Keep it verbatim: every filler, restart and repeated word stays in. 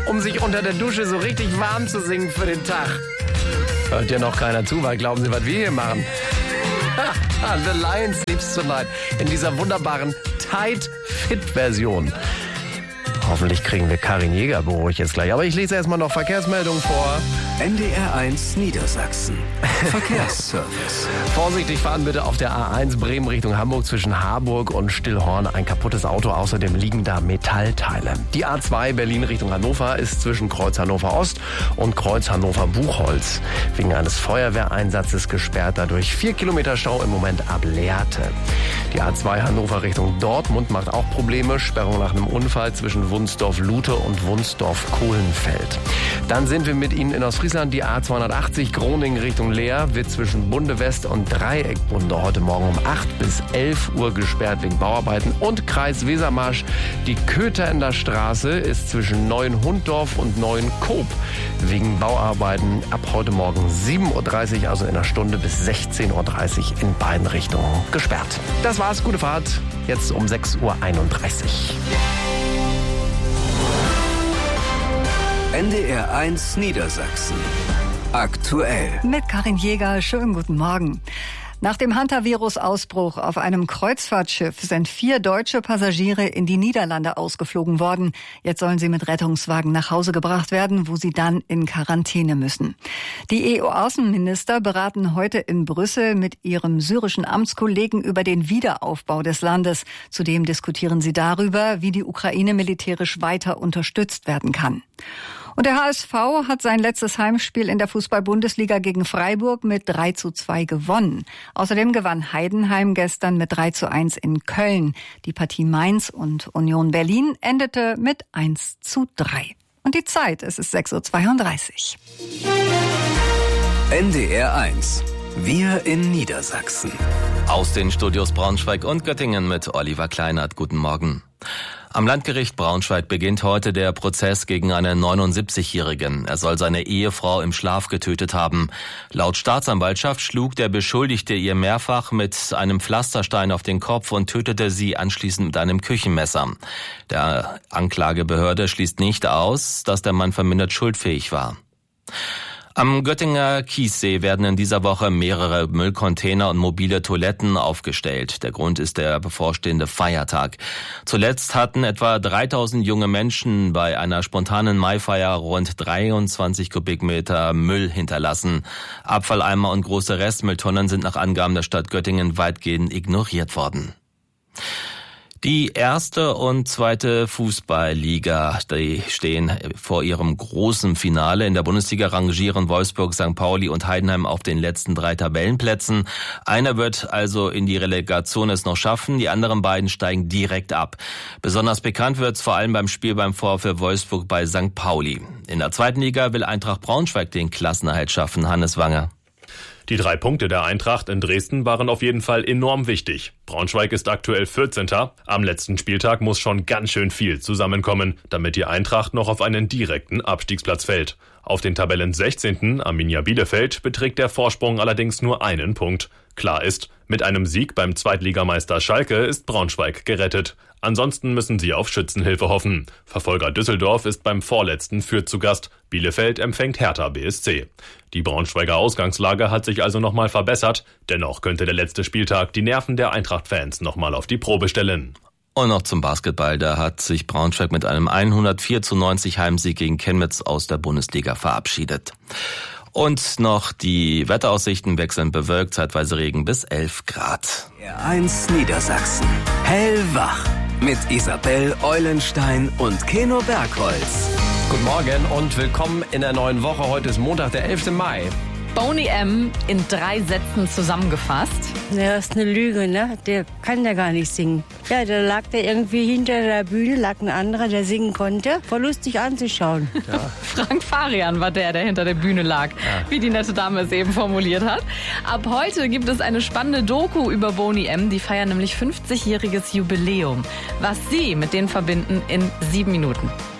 um sich unter der Dusche so richtig warm zu singen für den Tag. Hört ja noch keiner zu, weil glauben Sie, was wir hier machen? The Lion Sleeps Tonight in dieser wunderbaren Tight Fit Version. Hoffentlich kriegen wir Karin Jäger beruhigt jetzt gleich. Aber ich lese erstmal noch Verkehrsmeldungen vor. N D R eins Niedersachsen. Verkehrsservice. Vorsichtig fahren bitte auf der A eins Bremen Richtung Hamburg zwischen Harburg und Stillhorn. Ein kaputtes Auto, außerdem liegen da Metallteile. Die A zwei Berlin Richtung Hannover ist zwischen Kreuz Hannover Ost und Kreuz Hannover Buchholz wegen eines Feuerwehreinsatzes gesperrt. Dadurch vier Kilometer Stau im Moment ab Lehrte. Die A zwei Hannover Richtung Dortmund macht auch Probleme. Sperrung nach einem Unfall zwischen Wunsdorf-Lute und Wunsdorf-Kohlenfeld. Dann sind wir mit Ihnen in Ostfriesland. Die A zweihundertachtzig Groningen Richtung Leer wird zwischen Bunde West und Dreieckbunde heute Morgen um acht bis elf Uhr gesperrt wegen Bauarbeiten. Und Kreis Wesermarsch, die Kötheender Straße ist zwischen Neuenhunddorf und Neuenkoop wegen Bauarbeiten ab heute Morgen sieben Uhr dreißig, also in einer Stunde, bis sechzehn Uhr dreißig in beiden Richtungen gesperrt. Das war's, gute Fahrt, jetzt um sechs Uhr einunddreißig. N D R eins Niedersachsen. Aktuell. Mit Karin Jäger, schönen guten Morgen. Nach dem Hantavirus-Ausbruch auf einem Kreuzfahrtschiff sind vier deutsche Passagiere in die Niederlande ausgeflogen worden. Jetzt sollen sie mit Rettungswagen nach Hause gebracht werden, wo sie dann in Quarantäne müssen. Die E U-Außenminister beraten heute in Brüssel mit ihrem syrischen Amtskollegen über den Wiederaufbau des Landes. Zudem diskutieren sie darüber, wie die Ukraine militärisch weiter unterstützt werden kann. Und der H S V hat sein letztes Heimspiel in der Fußball-Bundesliga gegen Freiburg mit drei zu zwei gewonnen. Außerdem gewann Heidenheim gestern mit drei zu eins in Köln. Die Partie Mainz und Union Berlin endete mit eins zu drei. Und die Zeit, es ist sechs Uhr zweiunddreißig. N D R eins. Wir in Niedersachsen. Aus den Studios Braunschweig und Göttingen mit Oliver Kleinert. Guten Morgen. Am Landgericht Braunschweig beginnt heute der Prozess gegen einen neunundsiebzigjährigen. Er soll seine Ehefrau im Schlaf getötet haben. Laut Staatsanwaltschaft schlug der Beschuldigte ihr mehrfach mit einem Pflasterstein auf den Kopf und tötete sie anschließend mit einem Küchenmesser. Der Anklagebehörde schließt nicht aus, dass der Mann vermindert schuldfähig war. Am Göttinger Kiessee werden in dieser Woche mehrere Müllcontainer und mobile Toiletten aufgestellt. Der Grund ist der bevorstehende Feiertag. Zuletzt hatten etwa dreitausend junge Menschen bei einer spontanen Maifeier rund dreiundzwanzig Kubikmeter Müll hinterlassen. Abfalleimer und große Restmülltonnen sind nach Angaben der Stadt Göttingen weitgehend ignoriert worden. Die erste und zweite Fußballliga, die stehen vor ihrem großen Finale. In der Bundesliga rangieren Wolfsburg, Sankt Pauli und Heidenheim auf den letzten drei Tabellenplätzen. Einer wird also in die Relegation es noch schaffen, die anderen beiden steigen direkt ab. Besonders bekannt wird's vor allem beim Spiel beim VfL Wolfsburg bei Sankt Pauli. In der zweiten Liga will Eintracht Braunschweig den Klassenerhalt schaffen. Hannes Wanger. Die drei Punkte der Eintracht in Dresden waren auf jeden Fall enorm wichtig. Braunschweig ist aktuell vierzehnter Am letzten Spieltag muss schon ganz schön viel zusammenkommen, damit die Eintracht noch auf einen direkten Abstiegsplatz fällt. Auf den Tabellen sechzehnten Arminia Bielefeld beträgt der Vorsprung allerdings nur einen Punkt. Klar ist, mit einem Sieg beim Zweitligameister Schalke ist Braunschweig gerettet. Ansonsten müssen sie auf Schützenhilfe hoffen. Verfolger Düsseldorf ist beim vorletzten Fürth zu Gast. Bielefeld empfängt Hertha B S C. Die Braunschweiger Ausgangslage hat sich also nochmal verbessert. Dennoch könnte der letzte Spieltag die Nerven der Eintracht-Fans nochmal auf die Probe stellen. Und noch zum Basketball. Da hat sich Braunschweig mit einem hundertvier zu neunzig Heimsieg gegen Chemnitz aus der Bundesliga verabschiedet. Und noch die Wetteraussichten: wechselnd bewölkt, zeitweise Regen bis elf Grad. N D R eins Niedersachsen. Hellwach. Mit Isabel Eulenstein und Keno Bergholz. Guten Morgen und willkommen in der neuen Woche. Heute ist Montag, der elfte Mai. Boney M. in drei Sätzen zusammengefasst. Ja, das ist eine Lüge, ne? Der kann ja gar nicht singen. Ja, da lag der irgendwie hinter der Bühne, lag ein anderer, der singen konnte. Voll lustig anzuschauen. Ja. Frank Farian war der, der hinter der Bühne lag, ja. Wie die nette Dame es eben formuliert hat. Ab heute gibt es eine spannende Doku über Boney M. Die feiern nämlich fünfzigjähriges Jubiläum. Was sie mit denen verbinden in sieben Minuten.